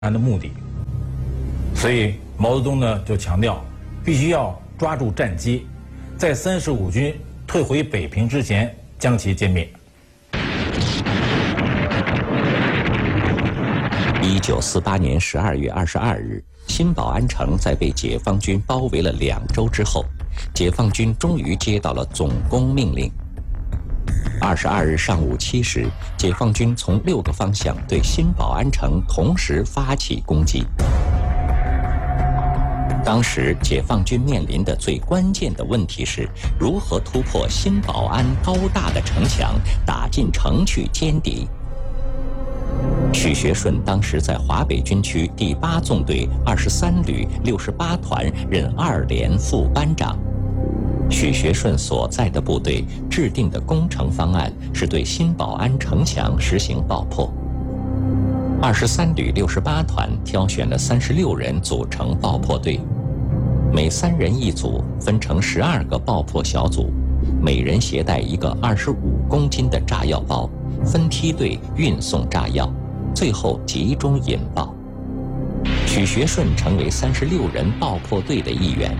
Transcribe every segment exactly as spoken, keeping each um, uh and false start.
的目的。所以毛泽东呢就强调，必须要抓住战机，在三十五军退回北平之前将其歼灭。 一九四八年十二月二十二日，新保安城在被解放军包围了两周之后，解放军终于接到了总攻命令。二十二日上午七时，解放军从六个方向对新保安城同时发起攻击。当时解放军面临的最关键的问题是如何突破新保安高大的城墙，打进城去歼敌。许学顺当时在华北军区第八纵队二十三旅六十八团任二连副班长。许学顺所在的部队制定的攻城方案是对新保安城墙实行爆破。二十三旅六十八团挑选了三十六人组成爆破队，每三人一组，分成十二个爆破小组，每人携带一个二十五公斤的炸药包，分梯队运送炸药，最后集中引爆。许学顺成为三十六人爆破队的一员。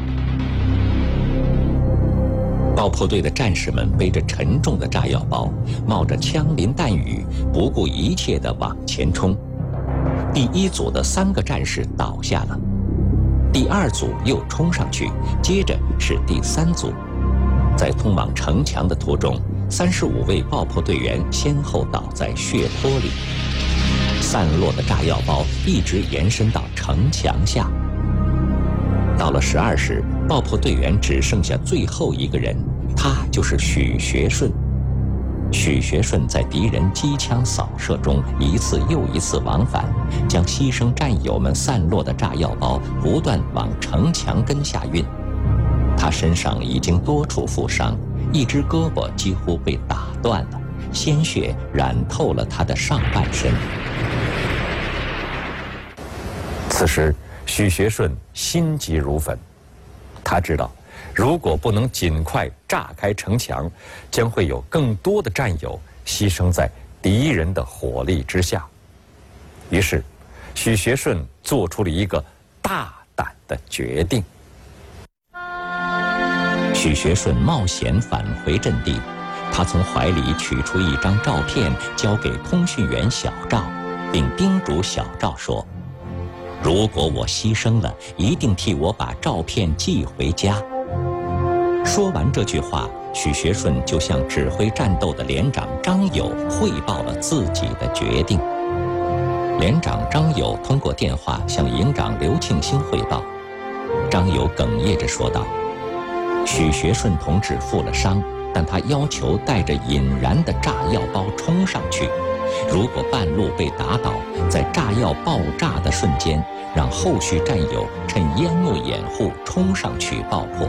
爆破队的战士们背着沉重的炸药包，冒着枪林弹雨，不顾一切地往前冲。第一组的三个战士倒下了，第二组又冲上去，接着是第三组。在通往城墙的途中，三十五位爆破队员先后倒在血泊里。散落的炸药包一直延伸到城墙下。到了十二时，爆破队员只剩下最后一个人，他就是许学顺。许学顺在敌人机枪扫射中一次又一次往返，将牺牲战友们散落的炸药包不断往城墙根下运。他身上已经多处负伤，一只胳膊几乎被打断了，鲜血染透了他的上半身。此时许学顺心急如焚，他知道如果不能尽快炸开城墙，将会有更多的战友牺牲在敌人的火力之下。于是许学顺做出了一个大胆的决定。许学顺冒险返回阵地，他从怀里取出一张照片交给通讯员小赵，并叮嘱小赵说，如果我牺牲了，一定替我把照片寄回家。说完这句话，许学顺就向指挥战斗的连长张友汇报了自己的决定。连长张友通过电话向营长刘庆兴汇报，张友哽咽着说道，许学顺同志负了伤，但他要求带着引燃的炸药包冲上去，如果半路被打倒，在炸药爆炸的瞬间，让后续战友趁烟幕掩护冲上去爆破。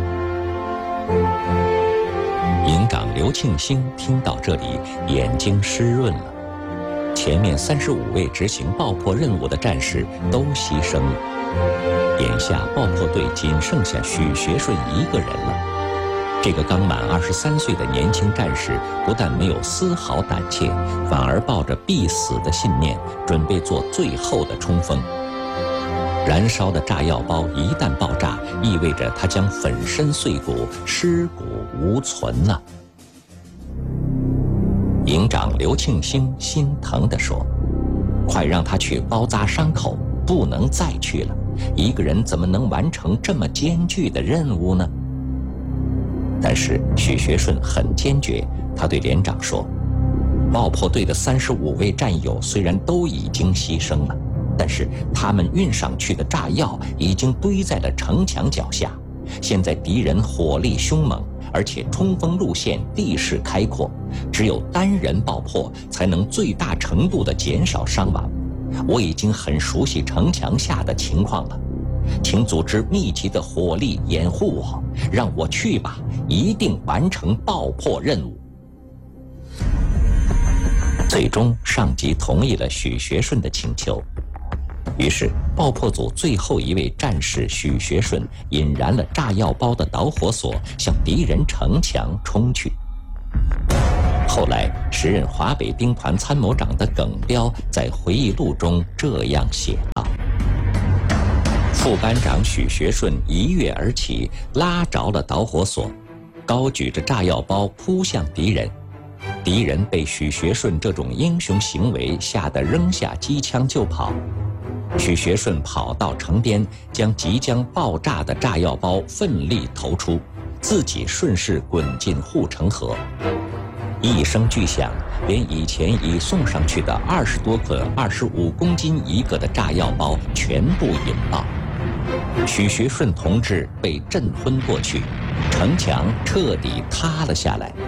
营长刘庆兴听到这里，眼睛湿润了。前面三十五位执行爆破任务的战士都牺牲了，眼下爆破队仅剩下许学顺一个人了。这个刚满二十三岁的年轻战士不但没有丝毫胆怯，反而抱着必死的信念，准备做最后的冲锋。燃烧的炸药包一旦爆炸，意味着他将粉身碎骨，尸骨无存了。营长刘庆兴心疼地说，快让他去包扎伤口，不能再去了，一个人怎么能完成这么艰巨的任务呢？但是许学顺很坚决，他对连长说，爆破队的三十五位战友虽然都已经牺牲了，但是他们运上去的炸药已经堆在了城墙脚下，现在敌人火力凶猛，而且冲锋路线地势开阔，只有单人爆破才能最大程度地减少伤亡。我已经很熟悉城墙下的情况了，请组织密集的火力掩护我，让我去吧，一定完成爆破任务。最终上级同意了许学顺的请求，于是爆破组最后一位战士许学顺引燃了炸药包的导火索，向敌人城墙冲去。 后来，时任华北兵团参谋长的耿彪在回忆录中这样写道：副班长许学顺一跃而起，拉着了导火索，高举着炸药包扑向敌人。敌人被许学顺这种英雄行为吓得扔下机枪就跑。许学顺跑到城边，将即将爆炸的炸药包奋力投出，自己顺势滚进护城河。一声巨响，连以前已送上去的二十多捆二十五公斤一个的炸药包全部引爆。许学顺同志被震昏过去，城墙彻底塌了下来。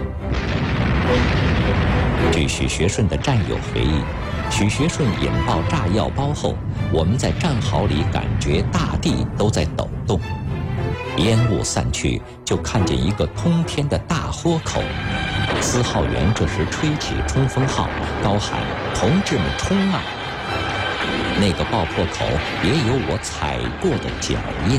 据许学顺的战友回忆，许学顺引爆炸药包后，我们在战壕里感觉大地都在抖动。烟雾散去，就看见一个通天的大豁口。司号员这时吹起冲锋号，高喊：“同志们冲啊！”那个爆破口也有我踩过的脚印。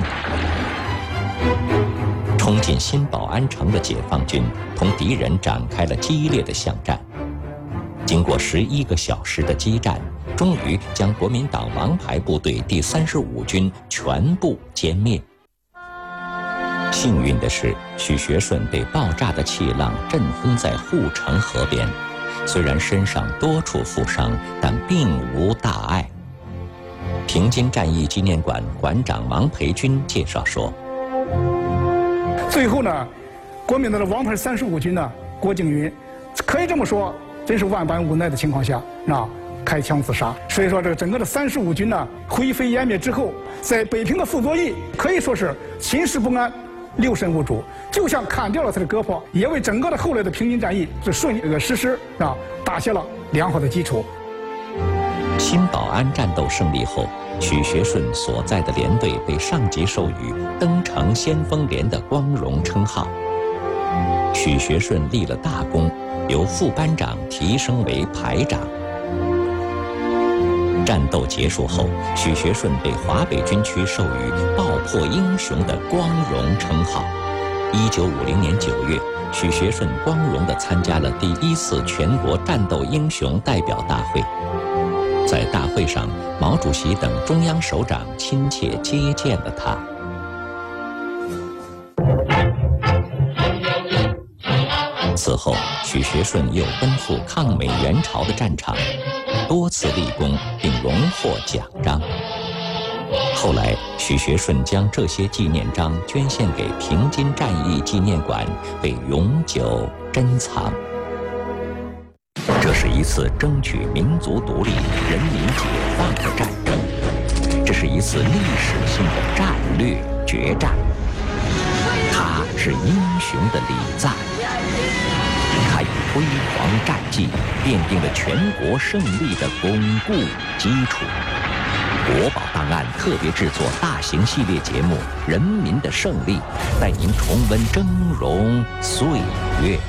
冲进新保安城的解放军同敌人展开了激烈的巷战。经过十一个小时的激战，终于将国民党王牌部队第三十五军全部歼灭。幸运的是，许学顺被爆炸的气浪震昏在护城河边，虽然身上多处负伤，但并无大碍。平津战役纪念馆馆长王培军介绍说： 最后呢，国民党的王牌三十五军呢，郭景云，可以这么说，真是万般无奈的情况下，啊，开枪自杀。所以说，这个整个的三十五军呢，灰飞烟灭之后，在北平的傅作义可以说是寝食不安，六神无主，就像砍掉了他的胳膊，也为整个的后来的平津战役这顺利这个实施啊，打下了良好的基础。 新保安战斗胜利后，许学顺所在的连队被上级授予“登城先锋连”的光荣称号。许学顺立了大功，由副班长提升为排长。战斗结束后，许学顺被华北军区授予“爆破英雄”的光荣称号。一九五零年九月，许学顺光荣地参加了第一次全国战斗英雄代表大会。在大会上，毛主席等中央首长亲切接见了他。此后，许学顺又奔赴抗美援朝的战场，多次立功并荣获奖章。后来，许学顺将这些纪念章捐献给平津战役纪念馆，被永久珍藏。这是一次争取民族独立、人民解放的战争，这是一次历史性的战略决战。他是英雄的礼赞，他以辉煌战绩奠定了全国胜利的巩固基础。国宝档案特别制作大型系列节目《人民的胜利》，带您重温峥嵘岁月。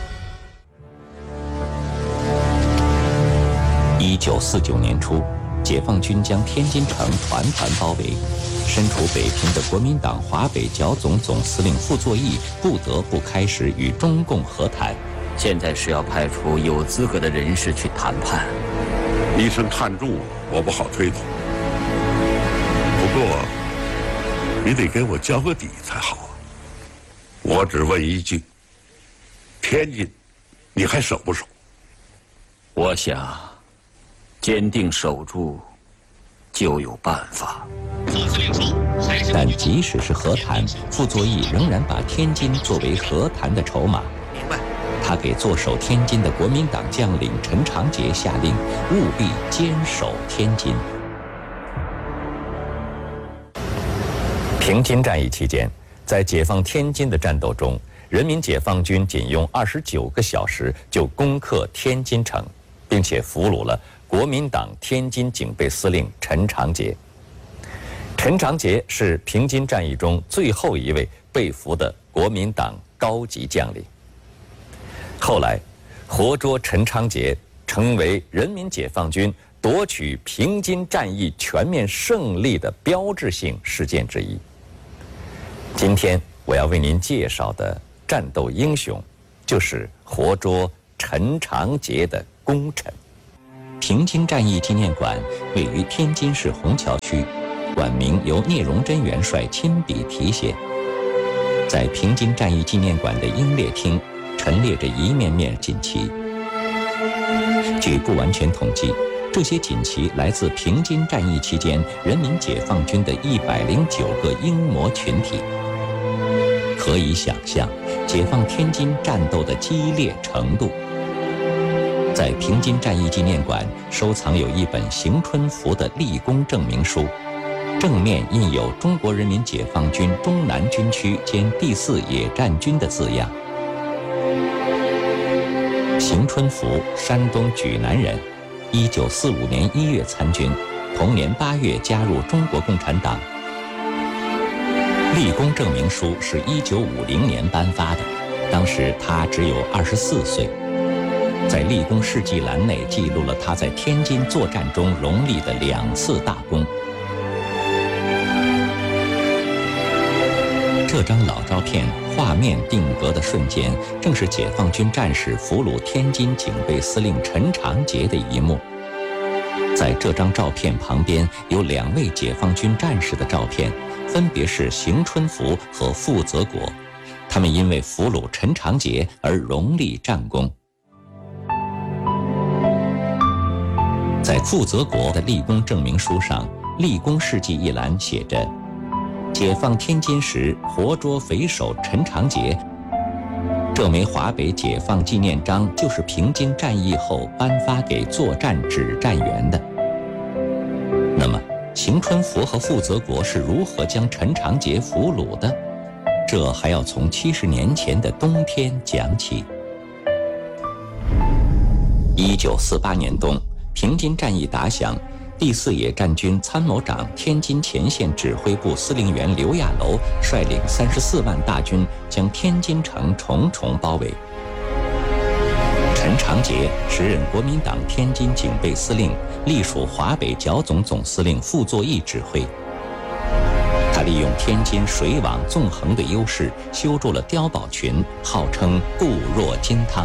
一九四九年初，解放军将天津城团团包围，身处北平的国民党华北剿总总司令傅作义不得不开始与中共和谈。 现在是要派出有资格的人士去谈判。 一声看住，我不好推动。不过，你得给我交个底才好啊。我只问一句：天津，你还守不守？ 我想，坚定守住，就有办法。 但即使是和谈，傅作义仍然把天津作为和谈的筹码。 明白。 他给坐守天津的国民党将领陈长捷下令，务必坚守天津。平津战役期间，在解放天津的战斗中，人民解放军仅用二十九个小时就攻克天津城，并且俘虏了国民党天津警备司令陈长捷。陈长捷是平津战役中最后一位被俘的国民党高级将领。后来，活捉陈长捷成为人民解放军夺取平津战役全面胜利的标志性事件之一。今天我要为您介绍的战斗英雄，就是活捉陈长捷的功臣。平津战役纪念馆位于天津市虹桥区，馆名由聂荣臻元帅亲笔题写。在平津战役纪念馆的英烈厅，陈列着一面面锦旗。据不完全统计，这些锦旗来自平津战役期间人民解放军的一百零九个英模群体。可以想象，解放天津战斗的激烈程度。在平津战役纪念馆收藏有一本邢春福的立功证明书，正面印有中国人民解放军中南军区兼第四野战军的字样。邢春福，山东莒南人，一九四五年一月参军，同年八月加入中国共产党。立功证明书是一九五零年颁发的，当时他只有二十四岁。在立功事迹栏内记录了他在天津作战中荣立的两次大功。这张老照片画面定格的瞬间，正是解放军战士俘虏天津警备司令陈长捷的一幕。在这张照片旁边有两位解放军战士的照片，分别是邢春福和傅泽国，他们因为俘虏陈长捷而荣立战功。在傅泽国的立功证明书上，立功事迹一栏写着：解放天津时活捉匪首陈长捷。这枚华北解放纪念章就是平津战役后颁发给作战指战员的。那么邢春福和傅泽国是如何将陈长捷俘虏的？这还要从七十年前的冬天讲起。一九四八年冬，平津战役打响，第四野战军参谋长、天津前线指挥部司令员刘亚楼率领三十四万大军将天津城重重包围。陈长捷时任国民党天津警备司令，隶属华北剿总总司令傅作义指挥。他利用天津水网纵横的优势，修筑了碉堡群，号称固若金汤。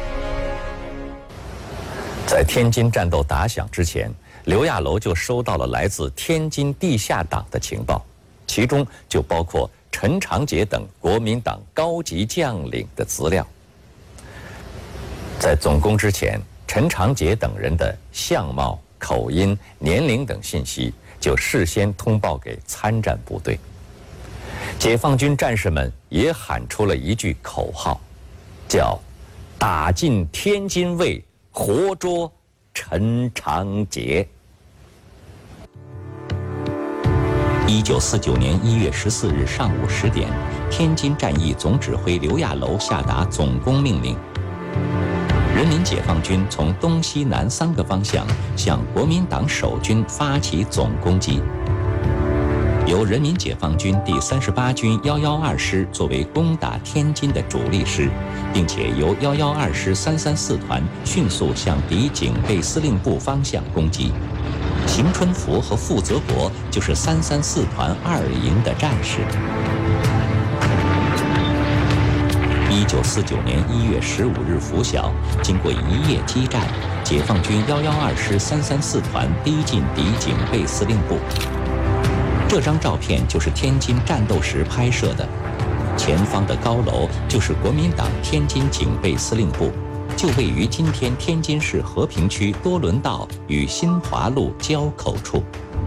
在天津战斗打响之前，刘亚楼就收到了来自天津地下党的情报，其中就包括陈长捷等国民党高级将领的资料。在总攻之前，陈长捷等人的相貌、口音、年龄等信息就事先通报给参战部队。解放军战士们也喊出了一句口号，叫“打进天津卫，活捉陈长捷”。一九四九年一月十四日上午十点，天津战役总指挥刘亚楼下达总攻命令。人民解放军从东西南三个方向向国民党守军发起总攻击。由人民解放军第三十八军一一二师作为攻打天津的主力师，并且由一一二师三三四团迅速向敌警备司令部方向攻击。邢春福和傅泽国就是三三四团二营的战士。一九四九年一月十五日拂晓，经过一夜激战，解放军一一二师三三四团逼近敌警备司令部。这张照片就是天津战斗时拍摄的，前方的高楼就是国民党天津警备司令部，就位于今天天津市和平区多伦道与新华路交口处。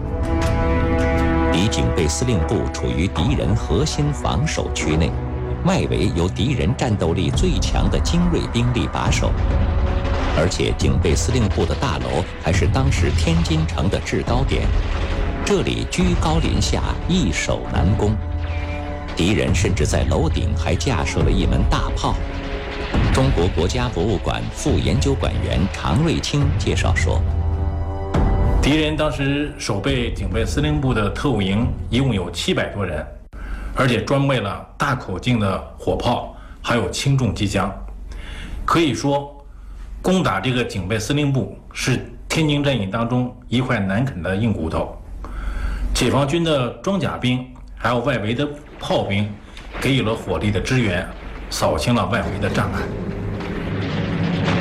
敌警备司令部处于敌人核心防守区内，外围由敌人战斗力最强的精锐兵力把守，而且警备司令部的大楼还是当时天津城的制高点，这里居高临下，易守难攻。敌人甚至在楼顶还架设了一门大炮。中国国家博物馆副研究馆员常瑞清介绍说， 敌人当时守备警备司令部的特务营一共有七百多人，而且装备了大口径的火炮，还有轻重机枪。可以说，攻打这个警备司令部是天津战役当中一块难啃的硬骨头。解放军的装甲兵还有外围的炮兵给予了火力的支援，扫清了外围的障碍。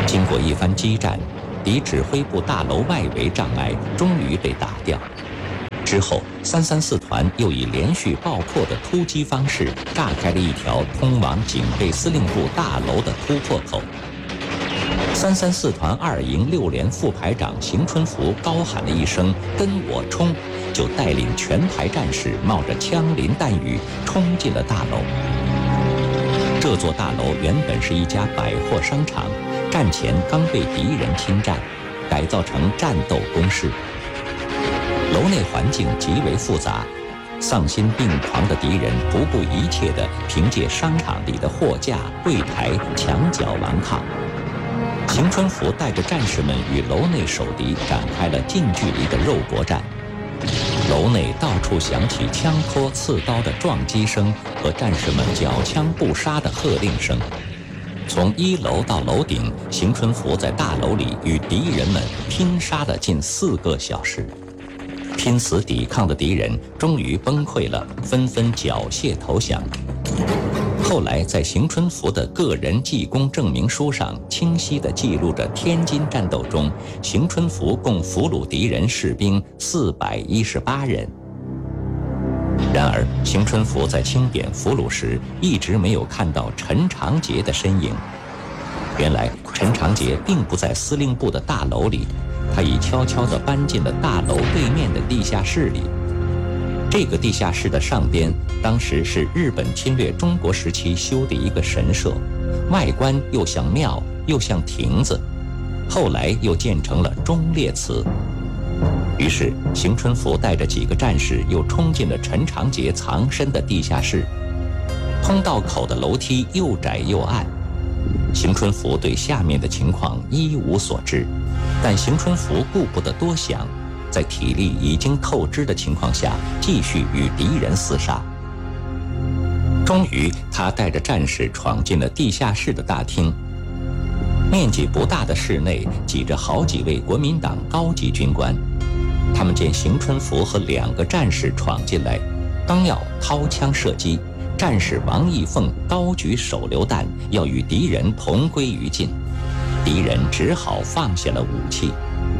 经过一番激战，敌指挥部大楼外围障碍终于被打掉。之后，三三四团又以连续爆破的突击方式，炸开了一条通往警备司令部大楼的突破口。三三四团二营六连副排长邢春福高喊了一声“跟我冲”，就带领全排战士冒着枪林弹雨冲进了大楼。这座大楼原本是一家百货商场，战前刚被敌人侵占，改造成战斗工事。楼内环境极为复杂，丧心病狂的敌人不顾一切地凭借商场里的货架、柜台墙角顽抗。邢春福带着战士们与楼内守敌展开了近距离的肉搏战。楼内到处响起枪托刺刀的撞击声和战士们缴枪不杀的喝令声。从一楼到楼顶，邢春福在大楼里与敌人们拼杀了近四个小时。拼死抵抗的敌人终于崩溃了，纷纷缴械投降。后来在邢春福的个人记功证明书上清晰地记录着天津战斗中邢春福共俘虏敌人士兵四百一十八人。然而邢春福在清点俘虏时一直没有看到陈长捷的身影。原来陈长捷并不在司令部的大楼里，他已悄悄地搬进了大楼对面的地下室里。这个地下室的上边当时是日本侵略中国时期修的一个神社，外观又像庙又像亭子，后来又建成了忠烈祠。于是邢春福带着几个战士又冲进了陈长捷藏身的地下室。通道口的楼梯又窄又暗，邢春福对下面的情况一无所知，但邢春福顾不得多想，在体力已经透支的情况下继续与敌人厮杀。终于他带着战士闯进了地下室的大厅。面积不大的室内挤着好几位国民党高级军官，他们见邢春福和两个战士闯进来，刚要掏枪射击，战士王义凤高举手榴弹要与敌人同归于尽，敌人只好放下了武器。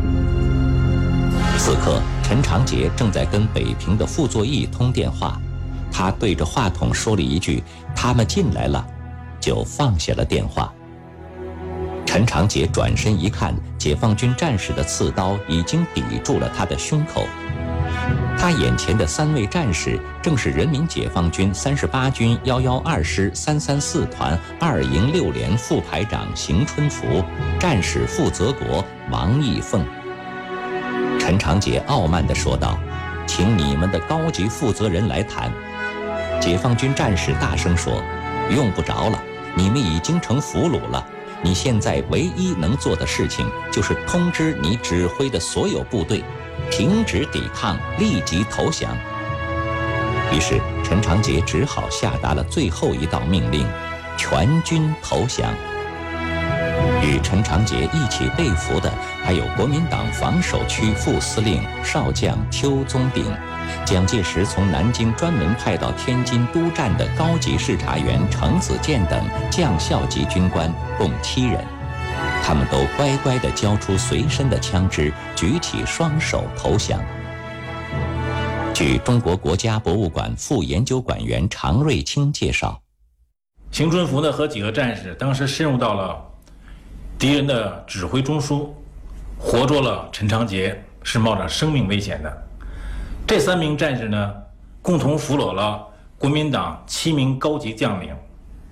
此刻陈长捷正在跟北平的傅作义通电话，他对着话筒说了一句“他们进来了”，就放下了电话。陈长捷转身一看，解放军战士的刺刀已经抵住了他的胸口。他眼前的三位战士正是人民解放军三十八军一一二师三三四团二营六连副排长邢春福，战士傅泽国、王义凤。陈长捷傲慢地说道：“请你们的高级负责人来谈。”解放军战士大声说：“用不着了，你们已经成俘虏了。你现在唯一能做的事情就是通知你指挥的所有部队，停止抵抗，立即投降。”于是陈长捷只好下达了最后一道命令：全军投降。与陈长捷一起被俘的还有国民党防守区副司令少将邱宗鼎，蒋介石从南京专门派到天津督战的高级视察员程子健等将校级军官共七人，他们都乖乖地交出随身的枪支，举起双手投降。据中国国家博物馆副研究馆员常瑞清介绍， 邢春福呢和几个战士当时深入到了敌人的指挥中枢，活捉了陈长捷，是冒着生命危险的。这三名战士呢，共同俘虏了国民党七名高级将领。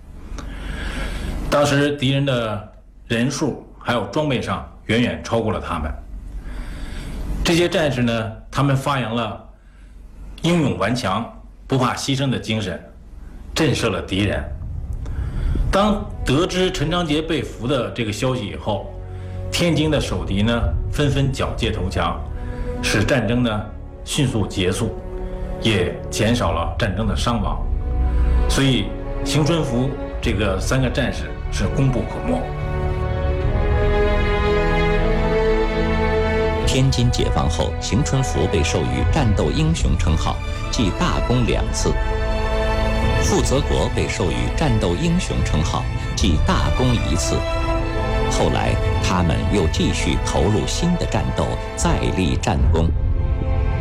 当时敌人的人数还有装备上远远超过了他们。这些战士呢，他们发扬了英勇顽强、不怕牺牲的精神，震慑了敌人。当得知陈长捷被俘的这个消息以后，天津的守敌呢纷纷缴械投降，使战争呢迅速结束，也减少了战争的伤亡。所以邢春福这个三个战士是功不可没。 天津解放后，邢春福被授予战斗英雄称号，记大功两次。傅泽国被授予战斗英雄称号，记大功一次。 后来他们又继续投入新的战斗，再立战功。